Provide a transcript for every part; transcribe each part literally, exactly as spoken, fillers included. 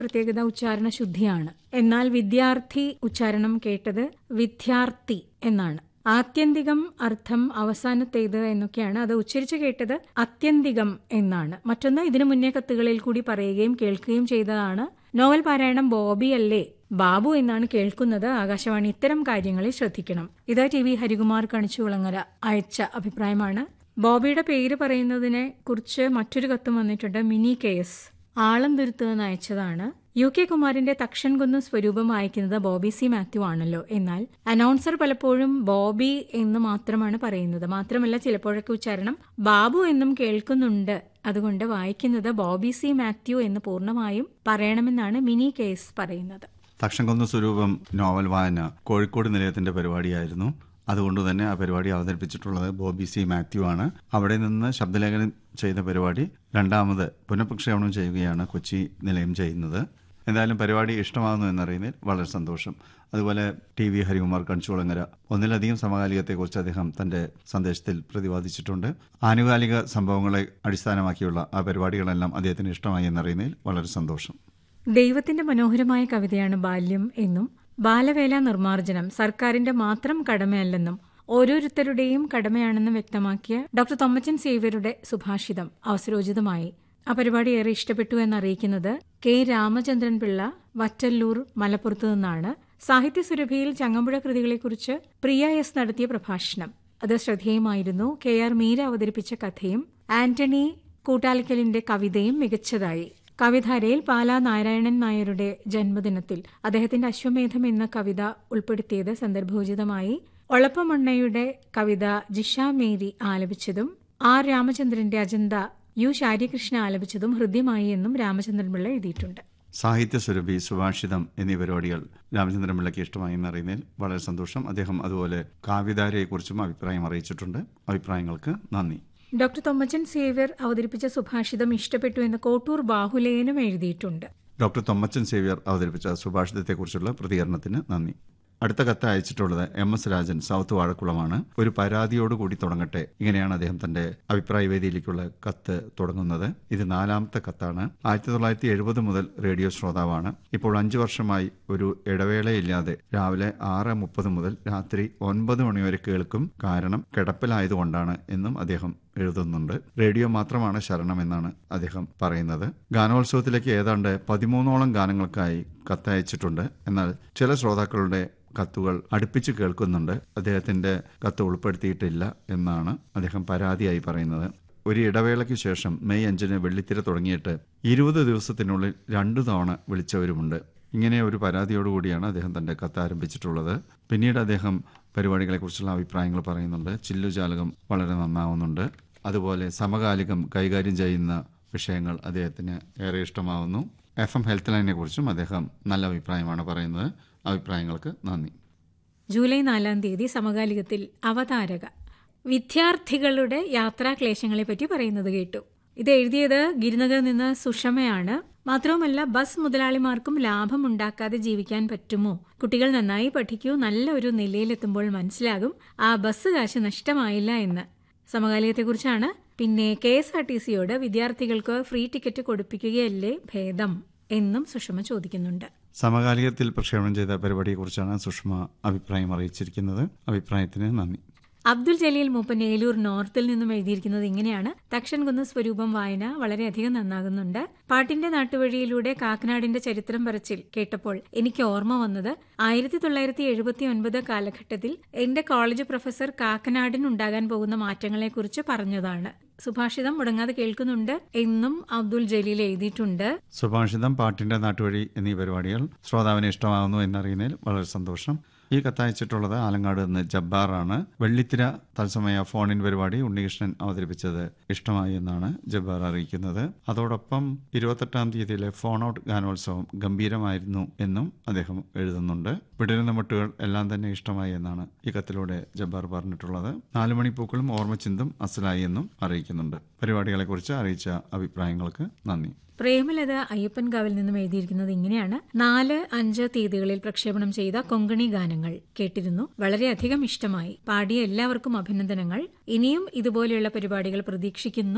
പ്രത്യേകത ഉച്ചാരണ ശുദ്ധിയാണ്. എന്നാൽ വിദ്യാർത്ഥി ഉച്ചാരണം കേട്ടത് വിദ്യാർത്ഥി എന്നാണ്. ആത്യന്തികം അർത്ഥം അവസാനത്തേത് എന്നൊക്കെയാണ്. അത് ഉച്ചരിച്ചു കേട്ടത് അത്യന്തികം എന്നാണ്. മറ്റൊന്ന്, ഇതിനു മുന്നേ കത്തുകളിൽ കൂടി പറയുകയും കേൾക്കുകയും ചെയ്തതാണ്. നോവൽ പാരായണം ബോബി അല്ലേ, ബാബു എന്നാണ് കേൾക്കുന്നത്. ആകാശവാണി ഇത്തരം കാര്യങ്ങളിൽ ശ്രദ്ധിക്കണം. ഇത് ടി വി ഹരികുമാർ കണിച്ചുകുളങ്ങര അയച്ച അഭിപ്രായമാണ്. ബോബിയുടെ പേര് പറയുന്നതിനെ കുറിച്ച് മറ്റൊരു കത്തും വന്നിട്ടുണ്ട്. Mini K S ആളം തുരുത്തുനിന്ന് അയച്ചതാണ്. U K കുമാരിന്റെ Thakshankunnu സ്വരൂപം വായിക്കുന്നത് ബോബി സി മാത്യു ആണല്ലോ. എന്നാൽ അനൗൺസർ പലപ്പോഴും ബോബി എന്ന് മാത്രമാണ് പറയുന്നത്. മാത്രമല്ല ചിലപ്പോഴൊക്കെ ഉച്ചാരണം ബാബു എന്നും കേൾക്കുന്നുണ്ട്. അതുകൊണ്ട് വായിക്കുന്നത് ബോബി സി മാത്യു എന്ന് പൂർണ്ണമായും പറയണമെന്നാണ് മിനി കേസ് പറയുന്നത്. തക്ഷൻകുന്ന് സ്വരൂപം നോവൽ വായന കോഴിക്കോട് നിലയത്തിന്റെ പരിപാടിയായിരുന്നു. അതുകൊണ്ട് തന്നെ ആ പരിപാടി അവതരിപ്പിച്ചിട്ടുള്ളത് ബോബി സി മാത്യു ആണ്. അവിടെ നിന്ന് ശബ്ദലേഖനം ചെയ്ത പരിപാടി രണ്ടാമത് പുനഃപ്രക്ഷേപണം ചെയ്യുകയാണ് കൊച്ചി നിലയം ചെയ്യുന്നത്. എന്തായാലും പരിപാടി ഇഷ്ടമാകുന്നു എന്നറിയുന്നതിൽ വളരെ സന്തോഷം. അതുപോലെ ടി വി ഹരികുമാർ കണിച്ചുകുളങ്ങര ഒന്നിലധികം സമകാലികത്തെക്കുറിച്ച് അദ്ദേഹം തന്റെ സന്ദേശത്തിൽ പ്രതിപാദിച്ചിട്ടുണ്ട്. ആനുകാലിക സംഭവങ്ങളെ അടിസ്ഥാനമാക്കിയുള്ള ആ പരിപാടികളെല്ലാം അദ്ദേഹത്തിന് ഇഷ്ടമായി എന്നറിയുന്നതിൽ വളരെ സന്തോഷം. ദൈവത്തിന്റെ മനോഹരമായ കവിതയാണ് ബാല്യം എന്നും ബാലവേല നിർമ്മാർജ്ജനം സർക്കാരിന്റെ മാത്രം കടമയല്ലെന്നും ഓരോരുത്തരുടെയും കടമയാണെന്നും വ്യക്തമാക്കിയ ഡോക്ടർ തൊമ്മച്ചൻ സേവ്യരുടെ സുഭാഷിതം അവസരോചിതമായി. ആ പരിപാടി ഏറെ ഇഷ്ടപ്പെട്ടു എന്നറിയിക്കുന്നത് കെ രാമചന്ദ്രൻ പിള്ള, വറ്റല്ലൂർ, മലപ്പുറത്തു നിന്നാണ്. സാഹിത്യസുരഭിയിൽ ചങ്ങമ്പുഴ കൃതികളെക്കുറിച്ച് പ്രിയ എസ് നടത്തിയ പ്രഭാഷണം അത് ശ്രദ്ധേയമായിരുന്നു. കെ ആർ മീര അവതരിപ്പിച്ച കഥയും ആന്റണി കൂട്ടാലിക്കലിന്റെ കവിതയും മികച്ചതായി. കവിധാരയിൽ പാലാ നാരായണൻ നായരുടെ ജന്മദിനത്തിൽ അദ്ദേഹത്തിന്റെ അശ്വമേധം എന്ന കവിത ഉൾപ്പെടുത്തിയത് സന്ദർഭോചിതമായി. ഒളപ്പമണ്ണയുടെ കവിത Jisha Mary ആലപിച്ചതും R രാമചന്ദ്രന്റെ Ajanta U ശാരികൃഷ്ണ ആലപിച്ചതും ഹൃദ്യമായി എന്നും രാമചന്ദ്രൻ പിള്ള എഴുതിയിട്ടുണ്ട്. സാഹിത്യ സുരഭി, സുഭാഷിതം എന്നീ പരിപാടികൾ രാമചന്ദ്രൻ പിള്ളയ്ക്ക് ഇഷ്ടമായി എന്നറിയുന്നതിൽ വളരെ സന്തോഷം. അദ്ദേഹം അതുപോലെ കാവ്യധാരയെക്കുറിച്ചും അഭിപ്രായം അറിയിച്ചിട്ടുണ്ട്. അഭിപ്രായങ്ങൾക്ക് നന്ദി. ഡോക്ടർ തൊമ്മച്ചൻ സേവ്യർ അവതരിപ്പിച്ച സുഭാഷിതം ഇഷ്ടപ്പെട്ടു എന്ന് കോട്ടൂർ ബാഹുലേനും എഴുതിയിട്ടുണ്ട്. ഡോക്ടർ തൊമ്മച്ചൻ സേവ്യർ അവതരിപ്പിച്ച സുഭാഷിതത്തെക്കുറിച്ചുള്ള പ്രതികരണത്തിന് നന്ദി. അടുത്ത കത്ത് അയച്ചിട്ടുള്ളത് എം എസ് രാജൻ, സൗത്ത് വാഴക്കുളമാണ്. ഒരു പരാതിയോടുകൂടി തുടങ്ങട്ടെ, ഇങ്ങനെയാണ് അദ്ദേഹം തന്റെ അഭിപ്രായ വേദിയിലേക്കുള്ള കത്ത് തുടങ്ങുന്നത്. ഇത് നാലാമത്തെ കത്താണ്. ആയിരത്തി തൊള്ളായിരത്തി എഴുപത് മുതൽ റേഡിയോ ശ്രോതാവാണ്. ഇപ്പോൾ അഞ്ചു വർഷമായി ഒരു ഇടവേളയില്ലാതെ രാവിലെ ആറ് മുപ്പത് മുതൽ രാത്രി ഒൻപത് മണിവരെ കേൾക്കും. കാരണം കിടപ്പിലായതുകൊണ്ടാണ് എന്നും അദ്ദേഹം എഴുതുന്നുണ്ട്. റേഡിയോ മാത്രമാണ് ശരണം എന്നാണ് അദ്ദേഹം പറയുന്നത്. ഗാനോത്സവത്തിലേക്ക് ഏതാണ്ട് പതിമൂന്നോളം ഗാനങ്ങൾക്കായി കത്തയച്ചിട്ടുണ്ട്. എന്നാൽ ചില ശ്രോതാക്കളുടെ കത്തുകൾ അടുപ്പിച്ച് കേൾക്കുന്നുണ്ട്. അദ്ദേഹത്തിന്റെ കത്ത് ഉൾപ്പെടുത്തിയിട്ടില്ല എന്നാണ് അദ്ദേഹം പരാതിയായി പറയുന്നത്. ഒരു ഇടവേളയ്ക്ക് ശേഷം മെയ് അഞ്ചിന് വെള്ളിത്തിര തുടങ്ങിയിട്ട് ഇരുപത് ദിവസത്തിനുള്ളിൽ രണ്ടു തവണ വിളിച്ചവരുമുണ്ട്. ഇങ്ങനെ ഒരു പരാതിയോടുകൂടിയാണ് അദ്ദേഹം തന്റെ കത്ത് ആരംഭിച്ചിട്ടുള്ളത്. പിന്നീട് അദ്ദേഹം പരിപാടികളെക്കുറിച്ചുള്ള അഭിപ്രായങ്ങൾ പറയുന്നുണ്ട്. ചില്ലുജാലകം വളരെ നന്നാവുന്നുണ്ട്. അതുപോലെ സമകാലികം കൈകാര്യം ചെയ്യുന്ന വിഷയങ്ങൾ അദ്ദേഹത്തിന് ഏറെ ഇഷ്ടമാവുന്നു. എഫ് എം ഹെൽത്ത് ലൈനെ കുറിച്ചും അദ്ദേഹം നല്ല അഭിപ്രായമാണ് പറയുന്നത്. അഭിപ്രായങ്ങൾക്ക് നന്ദി. ജൂലൈ നാലാം തീയതി സമകാലികത്തിൽ അവതാരക വിദ്യാർത്ഥികളുടെ യാത്രാക്ലേശങ്ങളെ പറ്റി പറയുന്നത് കേട്ടു. ഇത് എഴുതിയത് ഗിരിനഗറിൽ നിന്ന് സുഷമയാണ്. മാത്രവുമല്ല, ബസ് മുതലാളിമാർക്കും ലാഭമുണ്ടാക്കാതെ ജീവിക്കാൻ പറ്റുമോ? കുട്ടികൾ നന്നായി പഠിക്കൂ, നല്ല ഒരു നിലയിലെത്തുമ്പോൾ മനസ്സിലാകും ആ ബസ് കാശ് നഷ്ടമായില്ല എന്ന്. സമകാലികത്തെക്കുറിച്ചാണ്. പിന്നെ കെ എസ് ആർ ടി സിയോട് വിദ്യാർത്ഥികൾക്ക് ഫ്രീ ടിക്കറ്റ് കൊടുപ്പിക്കുകയല്ലേ ഭേദം എന്നും സുഷമ ചോദിക്കുന്നുണ്ട്. സമകാലികത്തിൽ പ്രക്ഷേപണം ചെയ്ത പരിപാടിയെക്കുറിച്ചാണ് സുഷമ അഭിപ്രായം അറിയിച്ചിരിക്കുന്നത്. അഭിപ്രായത്തിന് നന്ദി. അബ്ദുൽ ജലീൽ മൂപ്പൻ ഏലൂർ നോർത്തിൽ നിന്നും എഴുതിയിരിക്കുന്നത് ഇങ്ങനെയാണ്. തക്ഷൻകുന്ന് സ്വരൂപം വായന വളരെയധികം നന്നാകുന്നുണ്ട്. പാട്ടിന്റെ നാട്ടുവഴിയിലൂടെ കാക്കനാടിന്റെ ചരിത്രം പറച്ചിൽ കേട്ടപ്പോൾ എനിക്ക് ഓർമ്മ വന്നത് ആയിരത്തി തൊള്ളായിരത്തി എഴുപത്തി ഒൻപത് കാലഘട്ടത്തിൽ എന്റെ കോളേജ് പ്രൊഫസർ കാക്കനാടിനുണ്ടാകാൻ പോകുന്ന മാറ്റങ്ങളെക്കുറിച്ച് പറഞ്ഞതാണ്. സുഭാഷിതം മുടങ്ങാതെ കേൾക്കുന്നുണ്ട് എന്നും അബ്ദുൽ ജലീൽ എഴുതിയിട്ടുണ്ട്. സുഭാഷിതം, പാട്ടിന്റെ നാട്ടുവഴി എന്നീ പരിപാടികൾ ശ്രോതാവിന് ഇഷ്ടമാകുന്നു എന്നറിയുന്നതിൽ വളരെ സന്തോഷം. ഈ കത്തയച്ചിട്ടുള്ളത് ആലങ്ങാട് നിന്ന് ജബ്ബാറാണ്. വെള്ളിത്തിര തത്സമയ ഫോണിൻ പരിപാടി ഉണ്ണികൃഷ്ണൻ അവതരിപ്പിച്ചത് ഇഷ്ടമായി എന്നാണ് ജബ്ബാർ അറിയിക്കുന്നത്. അതോടൊപ്പം ഇരുപത്തെട്ടാം തീയതിയിലെ ഫോൺ ഔട്ട് ഗാനോത്സവം ഗംഭീരമായിരുന്നു എന്നും അദ്ദേഹം എഴുതുന്നുണ്ട്. വിടരുന്ന മുട്ടുകൾ എല്ലാം തന്നെ ഇഷ്ടമായി എന്നാണ് ഈ കത്തിലൂടെ ജബ്ബാർ പറഞ്ഞിട്ടുള്ളത്. നാലുമണിപ്പൂക്കളും ഓർമ്മച്ചിന്തും അസലായി എന്നും അറിയിക്കുന്നുണ്ട്. പരിപാടികളെക്കുറിച്ച് അറിയിച്ച അഭിപ്രായങ്ങൾക്ക് നന്ദി. പ്രേമലത അയ്യപ്പൻകാവിൽ നിന്നും എഴുതിയിരിക്കുന്നത് ഇങ്ങനെയാണ്. നാല് അഞ്ച് തീയതികളിൽ പ്രക്ഷേപണം ചെയ്ത കൊങ്കണി ഗാനങ്ങൾ കേട്ടിരുന്നു. വളരെയധികം ഇഷ്ടമായി. പാടിയ എല്ലാവർക്കും അഭിനന്ദനങ്ങൾ. ഇനിയും ഇതുപോലെയുള്ള പരിപാടികൾ പ്രതീക്ഷിക്കുന്നു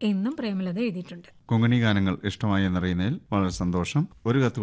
എന്നും പ്രേമലത എഴുതിയിട്ടുണ്ട്. കൊങ്കണി ഗാനങ്ങൾ ഇഷ്ടമായി എന്നറിയുന്നതിൽ വളരെ സന്തോഷം. ഒരു കത്ത്